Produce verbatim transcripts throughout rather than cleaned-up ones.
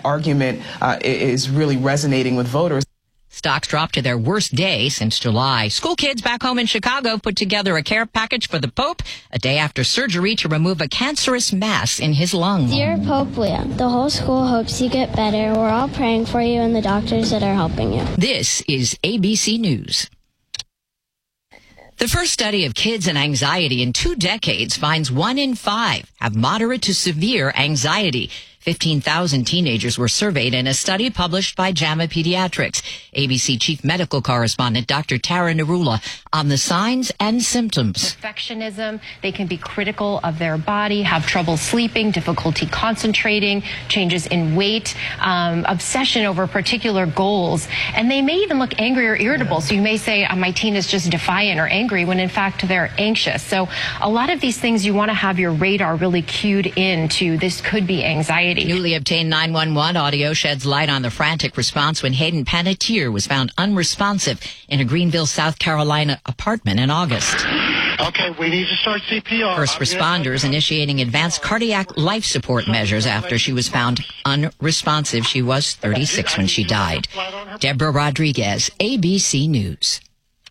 argument uh, is really resonating with voters. Stocks dropped to their worst day since July. School kids back home in Chicago put together a care package for the Pope a day after surgery to remove a cancerous mass in his lung. Dear Pope Leo, the whole school hopes you get better. We're all praying for you and the doctors that are helping you. This is A B C News. The first study of kids and anxiety in two decades finds one in five have moderate to severe anxiety. fifteen thousand teenagers were surveyed in a study published by JAMA Pediatrics. A B C Chief Medical Correspondent Doctor Tara Narula on the signs and symptoms. Perfectionism, they can be critical of their body, have trouble sleeping, difficulty concentrating, changes in weight, um, obsession over particular goals, and they may even look angry or irritable. So you may say, oh, my teen is just defiant or angry, when in fact they're anxious. So a lot of these things you want to have your radar really cued into. This could be anxiety. Newly obtained nine one one audio sheds light on the frantic response when Hayden Panettiere was found unresponsive in a Greenville, South Carolina apartment in August. Okay, we need to start C P R. First responders initiating advanced cardiac life support measures after she was found unresponsive. She was thirty-six when she died. Deborah Rodriguez, A B C News.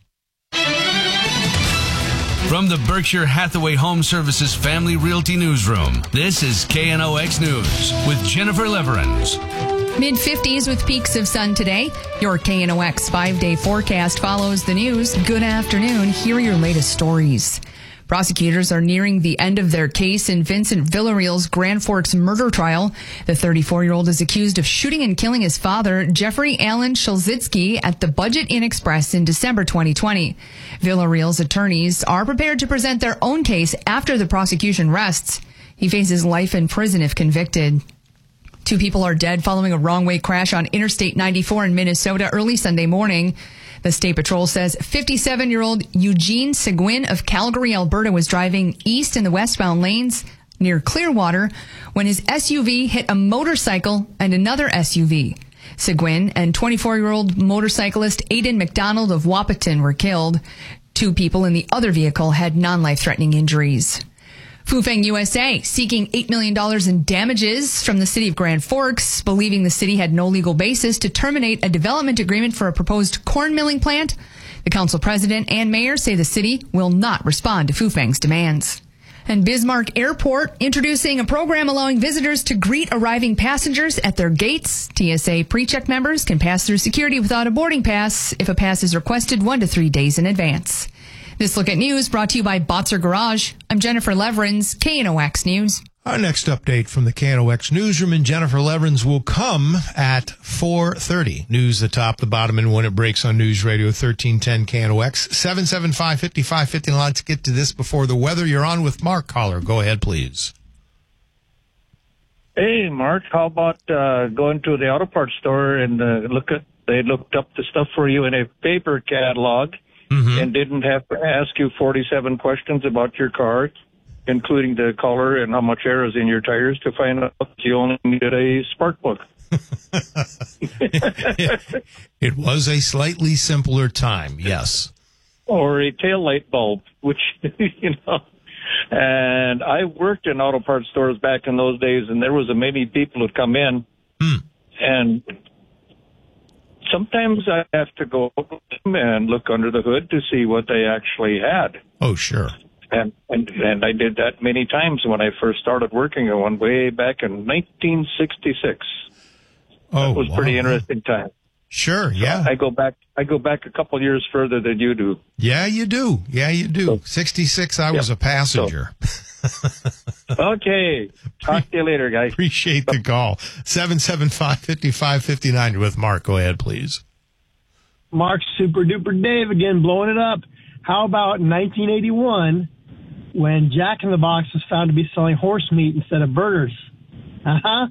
From the Berkshire Hathaway Home Services Family Realty Newsroom, this is K N O X News with Jennifer Leverins. mid fifties with peaks of sun today. Your K N O X five-day forecast follows the news. Good afternoon. Here are your latest stories. Prosecutors are nearing the end of their case in Vincent Villarreal's Grand Forks murder trial. The thirty-four-year-old is accused of shooting and killing his father, Jeffrey Allen Shulzitsky, at the Budget Inn Express in December twenty twenty. Villarreal's attorneys are prepared to present their own case after the prosecution rests. He faces life in prison if convicted. Two people are dead following a wrong-way crash on Interstate ninety-four in Minnesota early Sunday morning. The State Patrol says fifty-seven-year-old Eugene Seguin of Calgary, Alberta, was driving east in the westbound lanes near Clearwater when his S U V hit a motorcycle and another S U V. Seguin and twenty-four-year-old motorcyclist Aidan McDonald of Wahpeton were killed. Two people in the other vehicle had non-life-threatening injuries. Fufeng U S A seeking eight million dollars in damages from the city of Grand Forks, believing the city had no legal basis to terminate a development agreement for a proposed corn milling plant. The council president and mayor say the city will not respond to Fufeng's demands. And Bismarck Airport introducing a program allowing visitors to greet arriving passengers at their gates. T S A pre-check members can pass through security without a boarding pass if a pass is requested one to three days in advance. This Look at News brought to you by Botzer Garage. I'm Jennifer Leverins, K N O X News. Our next update from the K N O X Newsroom and Jennifer Leverins will come at four thirty. News the top, the bottom, and when it breaks on News Radio thirteen ten K N O X. seven seven five, five five five zero. Let's get to this before the weather. You're on with Mark. Caller, go ahead, please. Hey, Mark, how about uh, going to the auto parts store and uh, look at, they looked up the stuff for you in a paper catalog. Mm-hmm. And didn't have to ask you forty-seven questions about your car, including the color and how much air is in your tires, to find out you only needed a spark plug. it, it was a slightly simpler time, yes. Or a taillight bulb, which, you know. And I worked in auto parts stores back in those days, and there was a many people who'd come in, mm. and sometimes I have to go and look under the hood to see what they actually had. Oh, sure. And, and and I did that many times when I first started working on one way back in nineteen sixty-six. Oh, that was a wow. pretty interesting time. Sure, yeah. I go back I go back a couple years further than you do. Yeah, you do. Yeah, you do. So, sixty-six, I yeah. was a passenger. So. Okay. Talk to you later, guys. Appreciate the call. seven seven five, five five five nine with Mark. Go ahead, please. Mark, Super Duper Dave again, blowing it up. How about nineteen eighty-one when Jack in the Box was found to be selling horse meat instead of burgers? Uh-huh.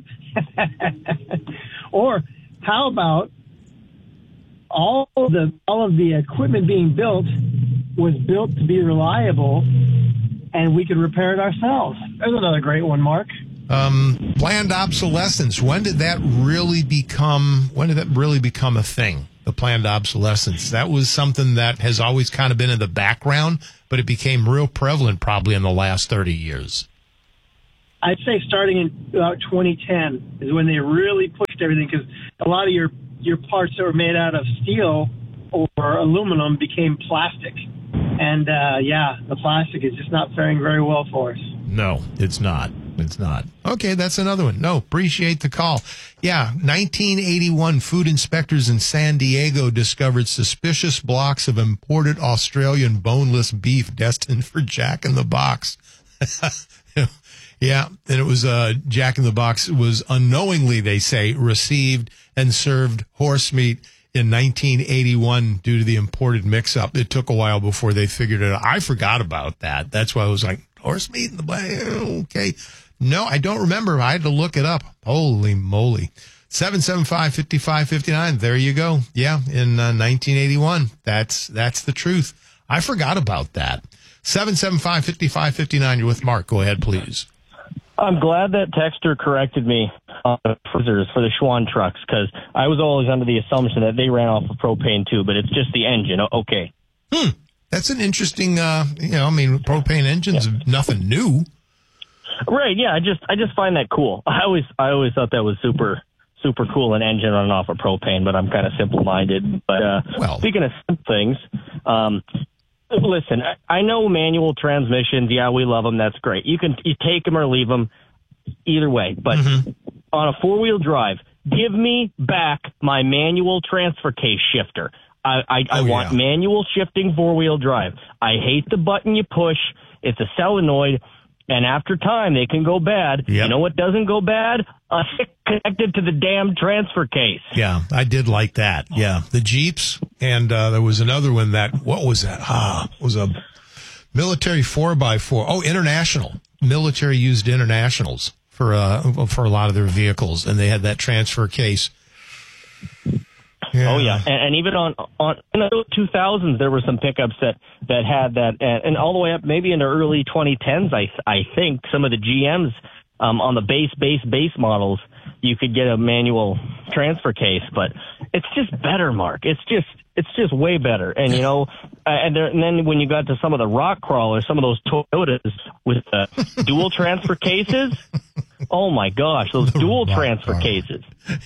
Or how about all of the all of the equipment being built was built to be reliable, and we could repair it ourselves? There's another great one, Mark. Um, planned obsolescence. When did that really become? When did that really become a thing? The planned obsolescence. That was something that has always kind of been in the background, but it became real prevalent probably in the last thirty years. I'd say starting in about twenty ten is when they really pushed everything, because a lot of your, your parts that were made out of steel or aluminum became plastic. And, uh, yeah, the plastic is just not faring very well for us. No, it's not. It's not. Okay, that's another one. No, appreciate the call. Yeah, nineteen eighty-one, food inspectors in San Diego discovered suspicious blocks of imported Australian boneless beef destined for Jack in the Box. Yeah, and it was uh, Jack in the Box was unknowingly, they say, received and served horse meat in nineteen eighty-one due to the imported mix-up. It took a while before they figured it out. I forgot about that. That's why I was like, horse meat in the black. Okay. No, I don't remember. I had to look it up. Holy moly. seven seven five, five five five nine. There you go. Yeah, in uh, nineteen eighty-one. That's that's the truth. I forgot about that. seven seven five, five five five nine. You're with Mark. Go ahead, please. I'm glad that Texter corrected me on the freezers for the Schwann trucks, because I was always under the assumption that they ran off of propane too, but it's just the engine. Okay. Hmm. That's an interesting, uh, you know, I mean, propane engines, yeah. Nothing new. Right, yeah, I just I just find that cool. I always I always thought that was super super cool, an engine running off of propane, but I'm kind of simple-minded. But uh, well. Speaking of simple things, um, listen, I, I know manual transmissions, yeah, we love them, that's great. You can you take them or leave them, either way. But mm-hmm. on a four-wheel drive, give me back my manual transfer case shifter. I, I, I oh, want yeah. manual shifting four-wheel drive. I hate the button you push. It's a solenoid. And after time, they can go bad. Yep. You know what doesn't go bad? A stick connected to the damn transfer case. Yeah, I did like that. Yeah, the Jeeps, and uh, there was another one that, what was that? Ah, it was a military four by four. Oh, International. Military used Internationals for uh, for a lot of their vehicles, and they had that transfer case. Yeah. Oh, yeah. And, and even on, on in the two thousands, there were some pickups that, that had that, and, and all the way up maybe into early twenty tens, I I think, some of the G Ms um, on the base, base, base models, you could get a manual transfer case. But it's just better, Mark. It's just it's just way better. And, you know, and, there, and then when you got to some of the rock crawlers, some of those Toyotas with uh, dual transfer cases, oh, my gosh, those the dual transfer car. cases.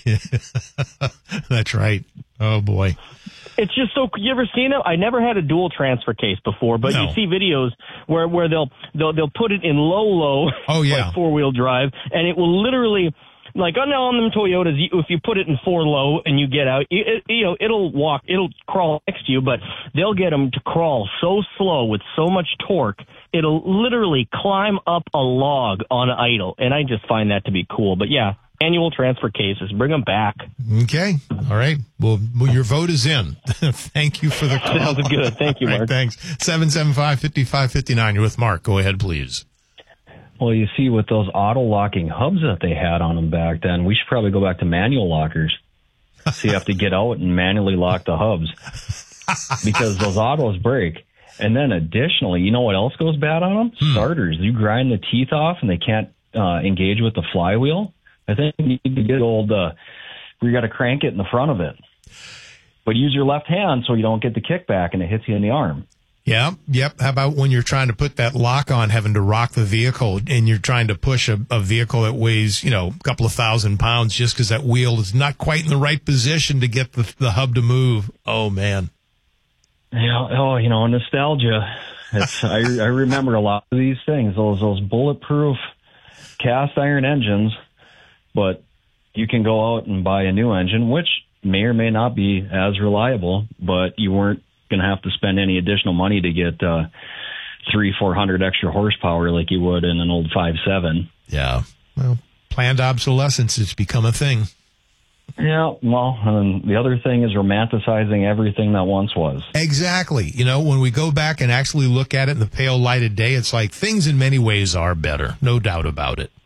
That's right. Oh, boy. It's just so, you ever seen it? I never had a dual transfer case before, but no. you see videos where, where they'll, they'll, they'll put it in low, low, oh, yeah. like four-wheel drive, and it will literally, like, oh, no, on them Toyotas, you, if you put it in four low and you get out, you, it, you know, it'll walk, it'll crawl next to you, but they'll get them to crawl so slow with so much torque, it'll literally climb up a log on idle, and I just find that to be cool. But, yeah. Annual transfer cases. Bring them back. Okay. All right. Well, well your vote is in. Thank you for the call. Sounds good. Thank you, Mark. Right, thanks. seven seven five, five five five nine. You're with Mark. Go ahead, please. Well, you see, with those auto-locking hubs that they had on them back then, we should probably go back to manual lockers. So you have to get out and manually lock the hubs because those autos break. And then additionally, you know what else goes bad on them? Hmm. Starters. You grind the teeth off and they can't uh, engage with the flywheel. I think you need to get old, uh, you got to crank it in the front of it. But use your left hand so you don't get the kickback and it hits you in the arm. Yeah, yep. How about when you're trying to put that lock on, having to rock the vehicle, and you're trying to push a, a vehicle that weighs, you know, a couple of thousand pounds just because that wheel is not quite in the right position to get the, the hub to move. Oh, man. Yeah, oh, you know, nostalgia. It's, I, I remember a lot of these things, those those bulletproof cast iron engines. But you can go out and buy a new engine, which may or may not be as reliable, but you weren't going to have to spend any additional money to get uh, three, four hundred extra horsepower like you would in an old five seven. Yeah. Well, planned obsolescence has become a thing. Yeah. Well, and the other thing is romanticizing everything that once was. Exactly. You know, when we go back and actually look at it in the pale light of day, it's like things in many ways are better. No doubt about it.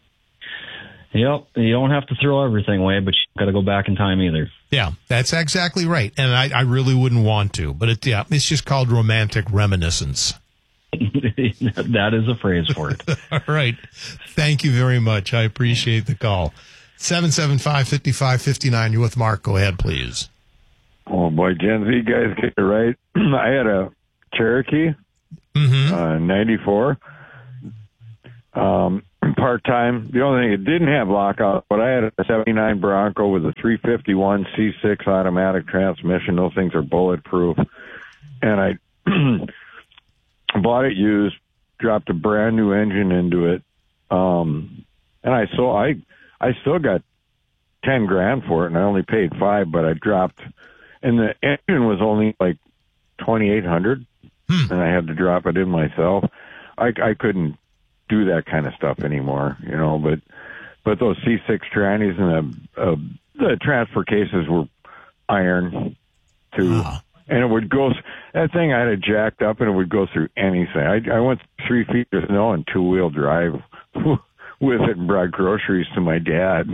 Yep, you don't have to throw everything away, but you got to go back in time either. Yeah, that's exactly right, and I, I really wouldn't want to, but it, yeah, it's just called romantic reminiscence. That is a phrase for it. All right, thank you very much. I appreciate the call. seven seven five, five five five nine, you're with Mark. Go ahead, please. Oh, boy, Gen Z guys get it right. I had a Cherokee, mm-hmm. uh, ninety-four. Um, part-time. The only thing, it didn't have lockout, but I had a seventy-nine Bronco with a three fifty-one C six automatic transmission. Those things are bulletproof. And I bought it used, dropped a brand new engine into it. Um, and I so I I still got ten grand for it, and I only paid five, but I dropped, and the engine was only like twenty-eight hundred, hmm. and I had to drop it in myself. I, I couldn't do that kind of stuff anymore, you know, but, but those C six trannies and the, uh, the transfer cases were iron too. Oh. And it would go, that thing I had it jacked up and it would go through anything. I, I went three feet of snow and two wheel drive with it and brought groceries to my dad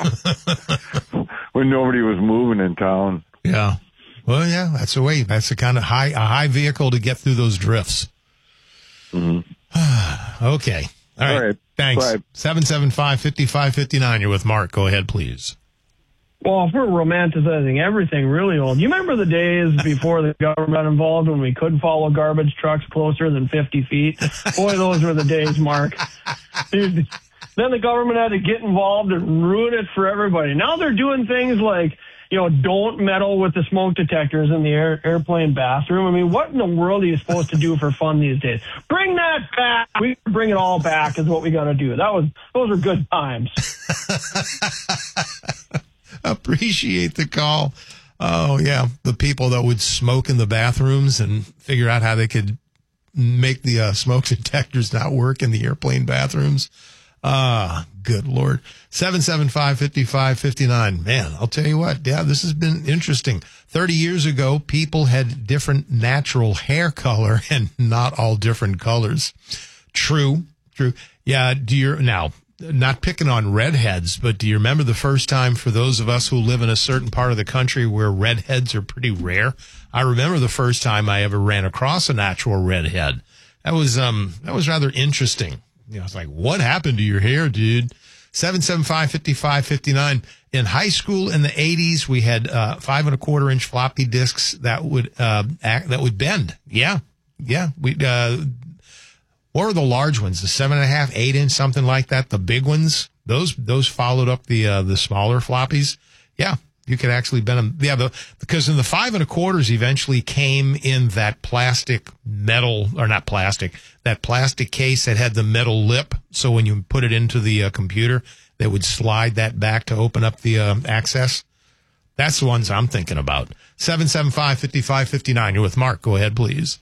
when nobody was moving in town. Yeah. Well, yeah, that's the way. That's the kind of high, a high vehicle to get through those drifts. Mm-hmm. Okay. All right. All right. Thanks. Bye. seven seven five, five five five nine. You're with Mark. Go ahead, please. Well, if we're romanticizing everything really old, you remember the days before the government got involved when we could follow garbage trucks closer than fifty feet? Boy, those were the days, Mark. Dude, then the government had to get involved and ruin it for everybody. Now they're doing things like, you know, don't meddle with the smoke detectors in the air, airplane bathroom. I mean, what in the world are you supposed to do for fun these days? Bring that back. We bring it all back is what we got to do. That was, those are good times. Appreciate the call. Oh, yeah. The people that would smoke in the bathrooms and figure out how they could make the uh, smoke detectors not work in the airplane bathrooms. Ah, good Lord. seven seven five, five five five nine. Man, I'll tell you what. Yeah, this has been interesting. thirty years ago, people had different natural hair color and not all different colors. True, true. Yeah, do you now, not picking on redheads, but do you remember the first time for those of us who live in a certain part of the country where redheads are pretty rare? I remember the first time I ever ran across a natural redhead. That was, um, that was rather interesting. You know, it's like, what happened to your hair, dude? seven seven five, five five five nine. In high school in the eighties, we had uh, five and a quarter inch floppy disks that would uh, act, that would bend. Yeah, yeah. We uh, what were the large ones? The seven and a half, eight inch, something like that. The big ones. Those those followed up the uh, the smaller floppies. Yeah. You could actually bend them. Yeah, the, because in the five and a quarters eventually came in that plastic metal, or not plastic, that plastic case that had the metal lip. So when you put it into the uh, computer, they would slide that back to open up the uh, access. That's the ones I'm thinking about. seven seven five, five five five nine. You're with Mark. Go ahead, please.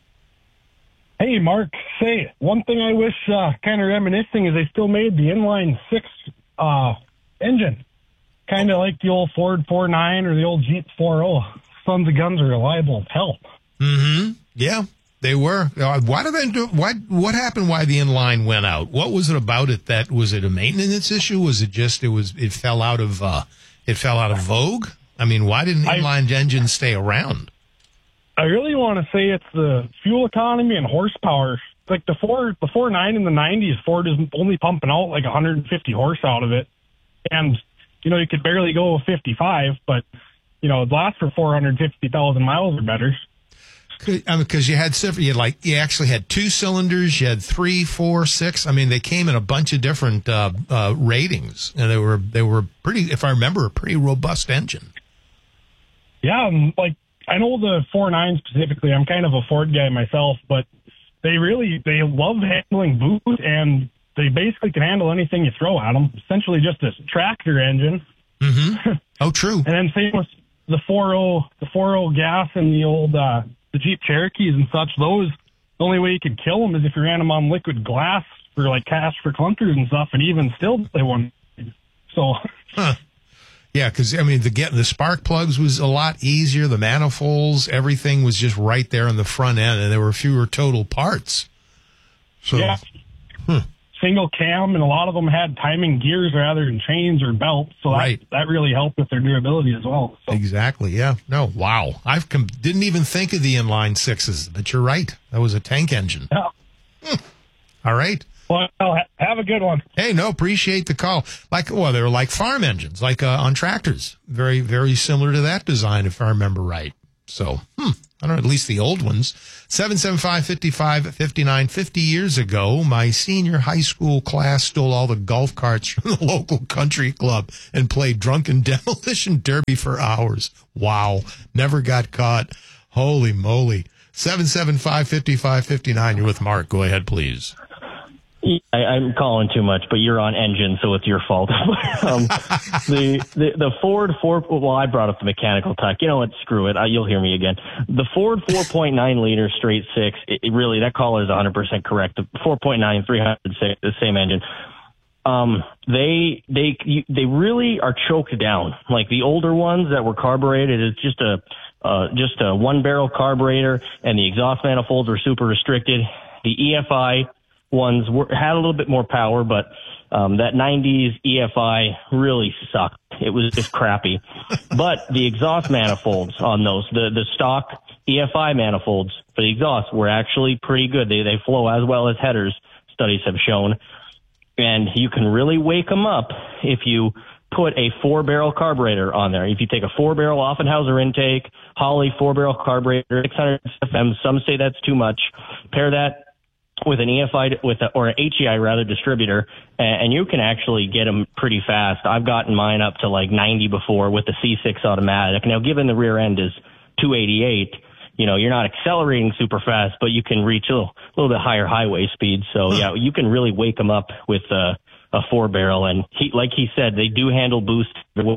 Hey, Mark. Say, one thing I wish, uh, kind of reminiscing, is they still made the inline six uh, engine. Kind of like the old Ford four nine or the old Jeep four oh. Sons of guns are reliable as hell. Mm-hmm. Yeah, they were. Uh, why did they do? Why? What happened? Why the inline went out? What was it about it? That was it a maintenance issue? Was it just it was it fell out of uh, it fell out of vogue? I mean, why didn't inline I, engines stay around? I really want to say it's the fuel economy and horsepower. Like the four the four nine in the nineties, Ford is only pumping out like one hundred fifty horse out of it, and you know, you could barely go fifty-five, but, you know, it lasts for four hundred fifty thousand miles or better. Because I mean, you had several, you had like, you actually had two cylinders, you had three, four, six. I mean, they came in a bunch of different uh, uh, ratings, and they were, they were pretty, if I remember, a pretty robust engine. Yeah, like, I know the four nine specifically, I'm kind of a Ford guy myself, but they really, they love handling boost, and they basically can handle anything you throw at them. Essentially just a tractor engine. Mm-hmm. Oh, true. And then same with the four oh, the four oh gas and the old, uh, the Jeep Cherokees and such. Those, the only way you could kill them is if you ran them on liquid glass for like cash for clunkers and stuff. And even still, they wouldn't. So. Huh. Yeah, because, I mean, the get the spark plugs was a lot easier. The manifolds, everything was just right there on the front end, and there were fewer total parts. So, yeah. Hmm. Single cam, and a lot of them had timing gears rather than chains or belts, so that, right. that really helped with their durability as well. So. Exactly, yeah. No, wow. I com- didn't even think of the inline sixes, but you're right. That was a tank engine. Yeah. Hmm. All right. Well, have a good one. Hey, no, appreciate the call. Like, well, they were like farm engines, like uh, on tractors. Very, very similar to that design, if I remember right. So, hmm, I don't know, at least the old ones. seven seven five, five five five nine. fifty years ago, my senior high school class stole all the golf carts from the local country club and played drunken demolition derby for hours. Wow. Never got caught. Holy moly. seven seven five, five five five nine. You're with Mark. Go ahead, please. I, I'm calling too much, but you're on engine, so it's your fault. um, the, the the Ford four. Well, I brought up the mechanical tech. You know what? Screw it. I, you'll hear me again. The Ford four point nine liter straight six. It, it really, that caller is one hundred percent correct. The four point nine, three hundred, the same engine. Um, they they you, they really are choked down. Like the older ones that were carbureted, it's just a uh, just a one barrel carburetor, and the exhaust manifolds are super restricted. The E F I ones were, had a little bit more power, but um, that nineties E F I really sucked. It was just crappy. But the exhaust manifolds on those, the, the stock E F I manifolds for the exhaust were actually pretty good. They, they flow as well as headers, studies have shown. And you can really wake them up if you put a four-barrel carburetor on there. If you take a four-barrel Offenhauser intake, Holley four-barrel carburetor, six hundred F M, some say that's too much. Pair that with an E F I with a, or an H E I rather distributor, and, and you can actually get them pretty fast. I've gotten mine up to like ninety before with the C six automatic. Now, given the rear end is two eighty-eight, you know, you're not accelerating super fast, but you can reach a little, little bit higher highway speed. So yeah, you can really wake them up with a, a four barrel. And he, like he said, they do handle boost,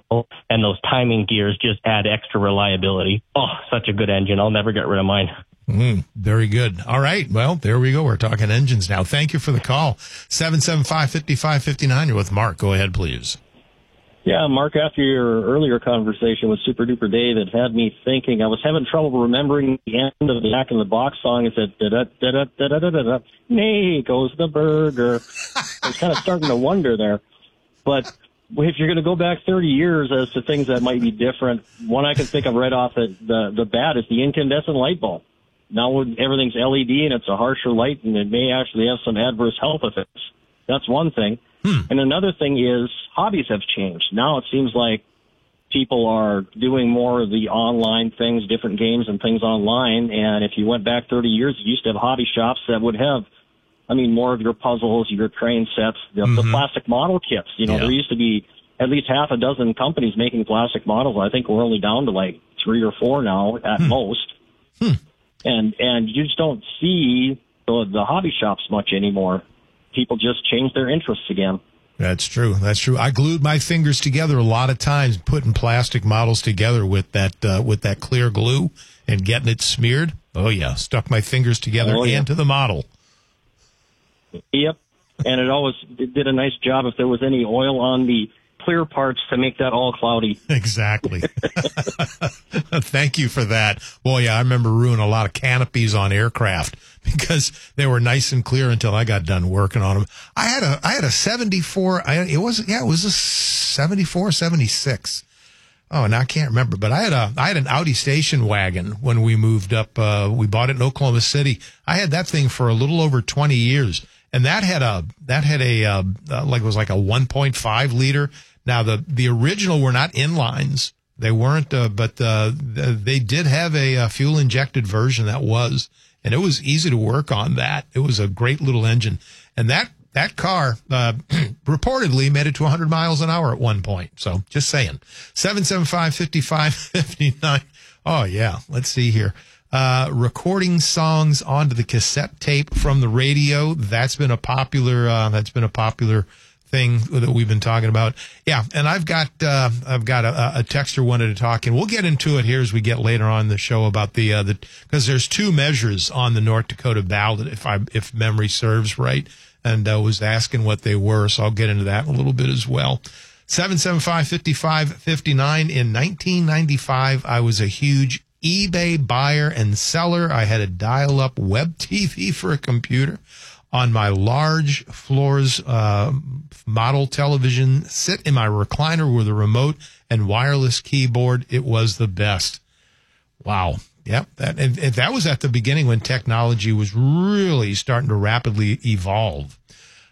and those timing gears just add extra reliability. Oh, such a good engine. I'll never get rid of mine. Mm, very good. All right. Well, there we go. We're talking engines now. Thank you for the call. seven seven five, five five five nine. You're with Mark. Go ahead, please. Yeah, Mark, after your earlier conversation with Super Duper Dave, it had me thinking. I was having trouble remembering the end of the Jack in the Box song. It said, da da da da da da da da. Nay goes the burger. I was kind of starting to wonder there. But if you're going to go back thirty years as to things that might be different, one I can think of right off the, the, the bat is the incandescent light bulb. Now everything's L E D and it's a harsher light, and it may actually have some adverse health effects. That's one thing. Hmm. And another thing is hobbies have changed. Now it seems like people are doing more of the online things, different games and things online. And if you went back thirty years, you used to have hobby shops that would have, I mean, more of your puzzles, your train sets, the, mm-hmm. the plastic model kits. You know, yeah. There used to be at least half a dozen companies making plastic models. I think we're only down to like three or four now at hmm. most. Hmm. And and you just don't see the, the hobby shops much anymore. People just change their interests again. That's true. That's true. I glued my fingers together a lot of times, putting plastic models together with that uh, with that clear glue and getting it smeared. Oh yeah, stuck my fingers together oh, yeah. into the model. Yep, and it always it did a nice job if there was any oil on the clear parts to make that all cloudy. Exactly. Thank you for that. Boy, yeah, I remember ruining a lot of canopies on aircraft because they were nice and clear until I got done working on them. I had a I had a seventy-four. I, it was yeah, it was a seventy-four, seventy-six. Oh, and I can't remember, but I had a I had an Audi station wagon when we moved up. Uh, we bought it in Oklahoma City. I had that thing for a little over twenty years, and that had a that had a uh, like it was like a one point five liter. Now, the, the original were not inlines. They weren't, uh, but uh, they did have a, a fuel-injected version that was, and it was easy to work on that. It was a great little engine. And that, that car uh, reportedly made it to one hundred miles an hour at one point. So, just saying. seven seven five, five five five nine. Oh, yeah. Let's see here. Uh, recording songs onto the cassette tape from the radio. That's been a popular, uh, that's been a popular thing that we've been talking about. Yeah. And I've got, uh, I've got a, a texter wanted to talk, and we'll get into it here as we get later on in the show about the, uh, the, cause there's two measures on the North Dakota ballot, if I, if memory serves right. And I uh, was asking what they were. So I'll get into that in a little bit as well. seven seven five, five five five nine. In nineteen ninety-five, I was a huge eBay buyer and seller. I had a dial-up web T V for a computer. On my large floors uh, model television, sit in my recliner with a remote and wireless keyboard. It was the best. Wow. Yep. That, and, and that was at the beginning when technology was really starting to rapidly evolve.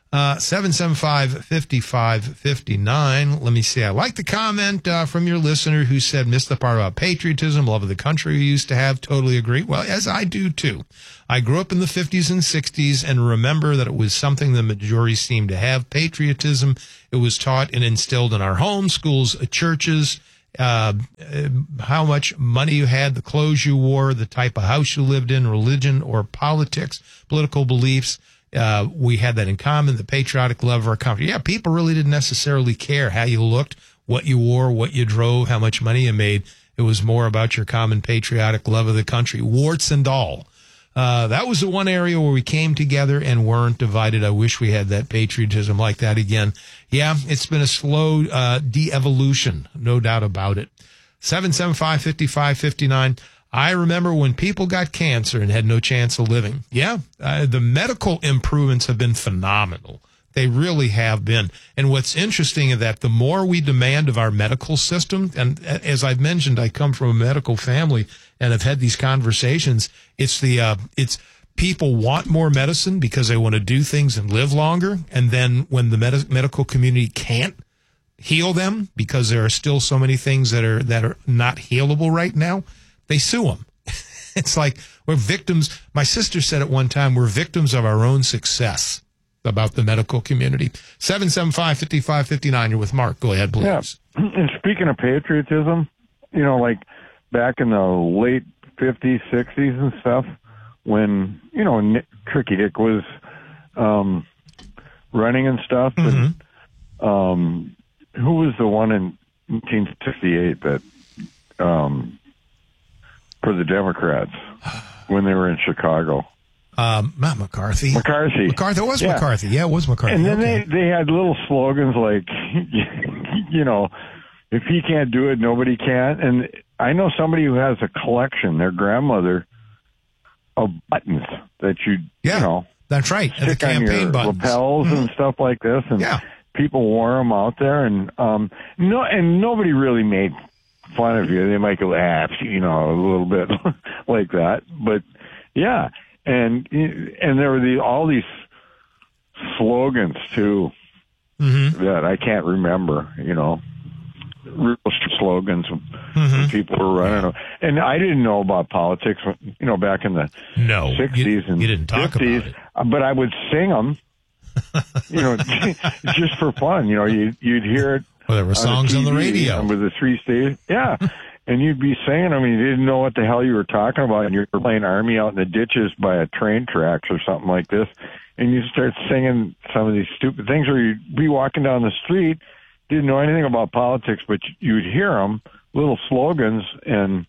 Uh, seven seven five, five five five nine. Let me see. I like the comment uh, from your listener who said, missed the part about patriotism, love of the country we used to have. Totally agree. Well, as I do too. I grew up in the fifties and sixties and remember that it was something the majority seemed to have. Patriotism, it was taught and instilled in our homes, schools, churches, uh, how much money you had, the clothes you wore, the type of house you lived in, religion or politics, political beliefs. Uh, we had that in common, the patriotic love of our country. Yeah, people really didn't necessarily care how you looked, what you wore, what you drove, how much money you made. It was more about your common patriotic love of the country, warts and all. Uh, that was the one area where we came together and weren't divided. I wish we had that patriotism like that again. Yeah, it's been a slow uh, de-evolution, no doubt about it. seven seven five, five five five nine. I remember when people got cancer and had no chance of living. Yeah, uh, the medical improvements have been phenomenal. They really have been. And what's interesting is that the more we demand of our medical system, and as I've mentioned, I come from a medical family and have had these conversations. It's the, uh, it's people want more medicine because they want to do things and live longer. And then when the med- medical community can't heal them because there are still so many things that are, that are not healable right now, they sue them. It's like we're victims. My sister said at one time, we're victims of our own success about the medical community. seven seven five, five five five nine. You're with Mark. Go ahead, please. Yeah. And speaking of patriotism, you know, like back in the late fifties, sixties and stuff, when, you know, Nick, Tricky Dick was um, running and stuff. Mm-hmm. And, um, who was the one in nineteen sixty-eight that... Um, for the Democrats when they were in Chicago. Um, not McCarthy. McCarthy. McCarthy. It was yeah. McCarthy. Yeah, it was McCarthy. And then okay. they, they had little slogans like, you know, if he can't do it, nobody can. And I know somebody who has a collection, their grandmother, of buttons that you, yeah, you know, that's right. stick the campaign on your buttons. lapels mm-hmm. and stuff like this. And yeah. people wore them out there. And, um, no, and nobody really made fun of you. They might go, ah, you know, a little bit like that. But yeah, and and there were the all these slogans too mm-hmm. that I can't remember. You know, real slogans mm-hmm. when people were running. And I didn't know about politics, you know, back in the no sixties you, and you didn't talk fifties. About it. But I would sing them, you know, just for fun. You know, you you'd hear it. Well, there were songs on the, on the radio. With the three stations. Yeah. And you'd be singing them, and you didn't know what the hell you were talking about, and you were playing Army out in the ditches by a train tracks or something like this, and you start singing some of these stupid things, or you'd be walking down the street, didn't know anything about politics, but you'd hear them, little slogans, and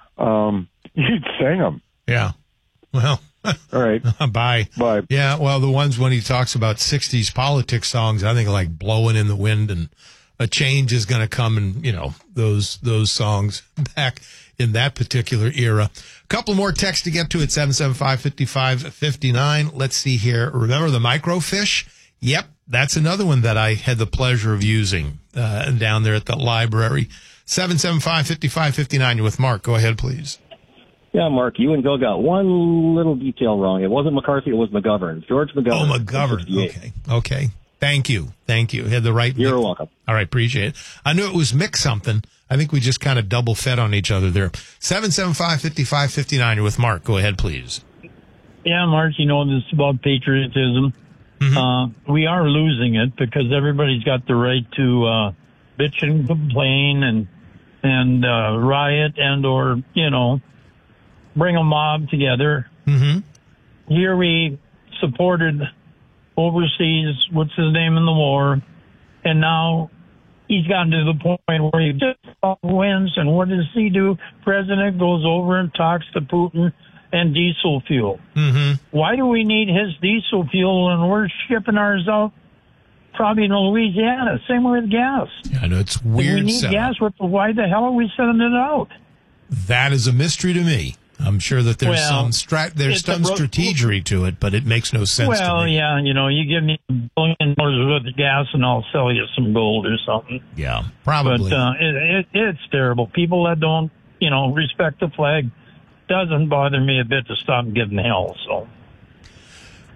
um, you'd sing them. Yeah. Well... All right. Bye. Bye. Yeah, well, the ones when he talks about sixties politics songs, I think like Blowing in the Wind and A Change is going to come, and, you know, those those songs back in that particular era. A couple more texts to get to at seven seven five, five five five nine. Let's see here. Remember the microfiche? Yep, that's another one that I had the pleasure of using uh, down there at the library. seven seven five, five five five nine. You're with Mark. Go ahead, please. Yeah, Mark, you and Bill got one little detail wrong. It wasn't McCarthy, it was McGovern. George McGovern. Oh, McGovern. Okay. Okay. Thank you. Thank you. Had the right. You're Mick. welcome. All right. Appreciate it. I knew it was Mick something. I think we just kind of double fed on each other there. seven seven five, five five five nine. You're with Mark. Go ahead, please. Yeah, Mark, you know, this is about patriotism. Mm-hmm. Uh, we are losing it because everybody's got the right to, uh, bitch and complain and, and, uh, riot and, or, you know, bring a mob together. Mm-hmm. Here we supported overseas, what's his name in the war, and now he's gotten to the point where he just wins, and what does he do? President goes over and talks to Putin and diesel fuel. Mm-hmm. Why do we need his diesel fuel and we're shipping ours out probably to Louisiana? Same with gas. Yeah, I know it's If weird. we need setup. gas, what, why the hell are we sending it out? That is a mystery to me. I'm sure that there's Well, some stra- there's it's a some bro- strategery to it, but it makes no sense Well, to me. yeah, you know, you give me a billion dollars worth of gas and I'll sell you some gold or something. Yeah, probably. But uh, it, it, it's terrible. People that don't, you know, respect the flag doesn't bother me a bit to stop giving hell. So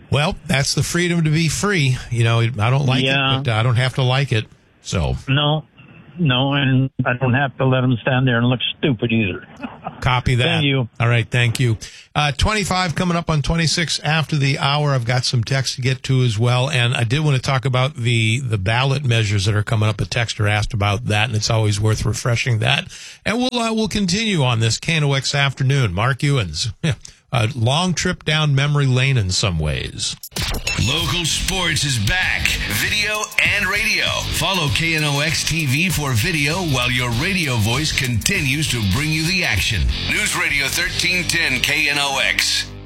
Well, that's the freedom to be free. You know, I don't like Yeah. it, but I don't have to like it. So No, no, and I don't have to let them stand there and look stupid either. copy that. Thank you. All right, thank you. Uh, twenty-five coming up on twenty-six after the hour. I've got some text to get to as well, and I did want to talk about the the ballot measures that are coming up. A texter asked about that, and it's always worth refreshing that. And we'll uh, we'll continue on this K N O X afternoon. Mark Ewens. Yeah. A long trip down memory lane in some ways. Local sports is back. Video and radio. Follow K N O X T V for video while your radio voice continues to bring you the action. News Radio thirteen ten K N O X.